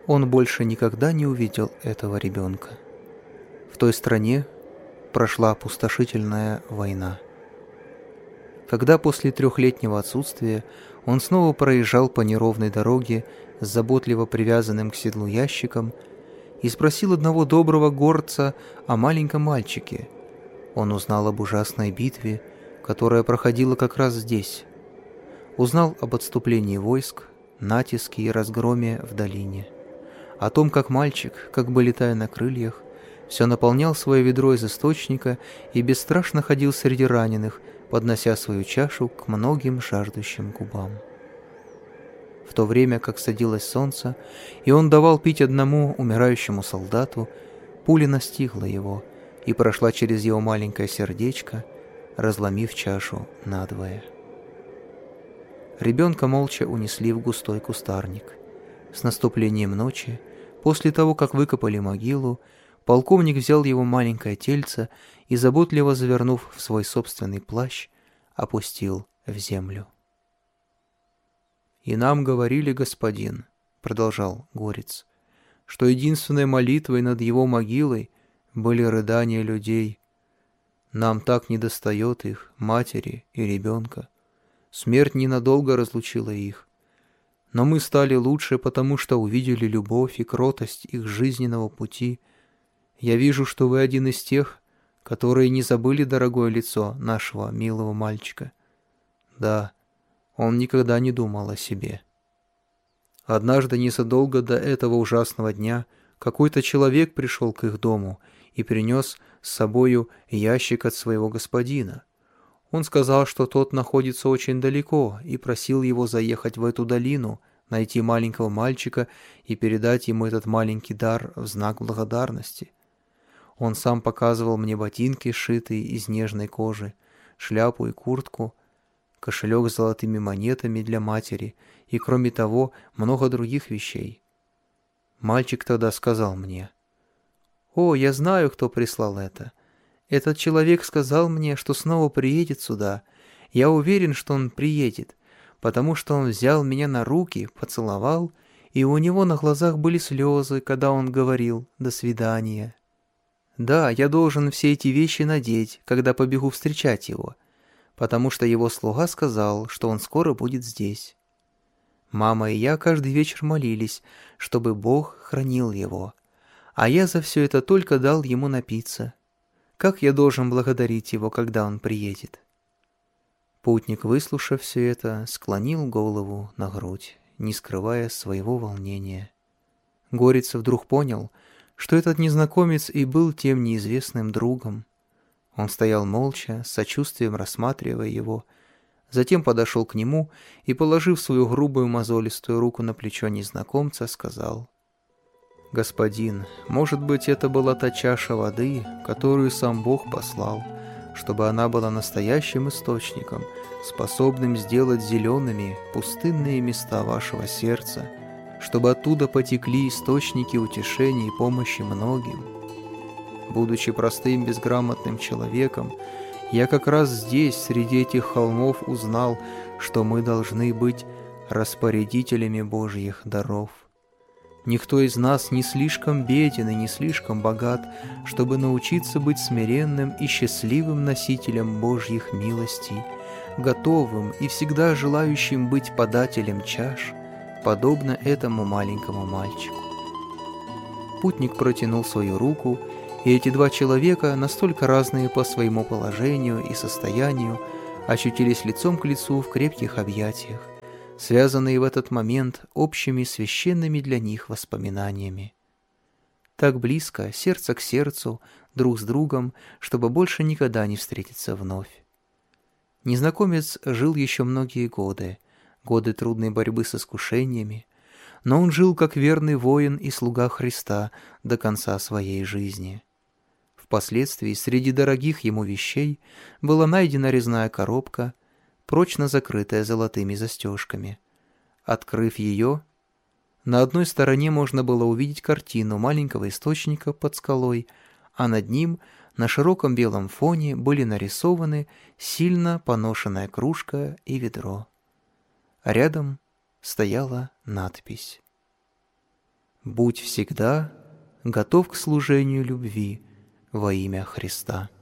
Он больше никогда не увидел этого ребенка. В той стране прошла опустошительная война. Когда после 3-летнего отсутствия он снова проезжал по неровной дороге с заботливо привязанным к седлу ящиком и спросил одного доброго горца о маленьком мальчике, он узнал об ужасной битве, которая проходила как раз здесь. Узнал об отступлении войск, натиске и разгроме в долине. О том, как мальчик, как бы летая на крыльях, все наполнял свое ведро из источника и бесстрашно ходил среди раненых, поднося свою чашу к многим жаждущим губам. В то время, как садилось солнце, и он давал пить одному умирающему солдату, пуля настигла его и прошла через его маленькое сердечко, разломив чашу надвое. Ребенка молча унесли в густой кустарник. С наступлением ночи, после того, как выкопали могилу, полковник взял его маленькое тельце и, заботливо завернув в свой собственный плащ, опустил в землю. «И нам говорили, господин, — продолжал горец, — что единственной молитвой над его могилой были рыдания людей. Нам так недостает их, матери и ребенка. Смерть ненадолго разлучила их. Но мы стали лучше, потому что увидели любовь и кротость их жизненного пути. Я вижу, что вы один из тех, которые не забыли дорогое лицо нашего милого мальчика. Да, он никогда не думал о себе. Однажды, незадолго до этого ужасного дня, какой-то человек пришел к их дому и принес с собою ящик от своего господина. Он сказал, что тот находится очень далеко, и просил его заехать в эту долину, найти маленького мальчика и передать ему этот маленький дар в знак благодарности. Он сам показывал мне ботинки, сшитые из нежной кожи, шляпу и куртку, кошелек с золотыми монетами для матери и, кроме того, много других вещей. Мальчик тогда сказал мне: «О, я знаю, кто прислал это. Этот человек сказал мне, что снова приедет сюда. Я уверен, что он приедет, потому что он взял меня на руки, поцеловал, и у него на глазах были слезы, когда он говорил «до свидания». Да, я должен все эти вещи надеть, когда побегу встречать его, потому что его слуга сказал, что он скоро будет здесь. Мама и я каждый вечер молились, чтобы Бог хранил его, а я за все это только дал ему напиться. Как я должен благодарить его, когда он приедет?» Путник, выслушав все это, склонил голову на грудь, не скрывая своего волнения. Горец вдруг понял, что этот незнакомец и был тем неизвестным другом. Он стоял молча, с сочувствием рассматривая его, затем подошел к нему и, положив свою грубую мозолистую руку на плечо незнакомца, сказал: «Господин, может быть, это была та чаша воды, которую сам Бог послал, чтобы она была настоящим источником, способным сделать зелеными пустынные места вашего сердца, чтобы оттуда потекли источники утешения и помощи многим. Будучи простым безграмотным человеком, я как раз здесь, среди этих холмов, узнал, что мы должны быть распорядителями Божьих даров. Никто из нас не слишком беден и не слишком богат, чтобы научиться быть смиренным и счастливым носителем Божьих милостей, готовым и всегда желающим быть подателем чаш, подобно этому маленькому мальчику». Путник протянул свою руку, и эти два человека, настолько разные по своему положению и состоянию, очутились лицом к лицу в крепких объятиях, связанные в этот момент общими священными для них воспоминаниями. Так близко, сердце к сердцу, друг с другом, чтобы больше никогда не встретиться вновь. Незнакомец жил еще многие годы, годы трудной борьбы с искушениями, но он жил как верный воин и слуга Христа до конца своей жизни. Впоследствии среди дорогих ему вещей была найдена резная коробка, прочно закрытая золотыми застежками. Открыв ее, на одной стороне можно было увидеть картину маленького источника под скалой, а над ним на широком белом фоне были нарисованы сильно поношенная кружка и ведро. А рядом стояла надпись: будь всегда готов к служению любви во имя Христа.